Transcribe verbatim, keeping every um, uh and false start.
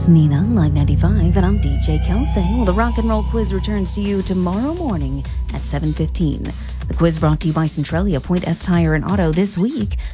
is Nina, Live ninety-five, and I'm D J Kelsey. Well, the Rock and Roll Quiz returns to you tomorrow morning at seven fifteen. The quiz brought to you by Centralia Point S Tire and Auto this week.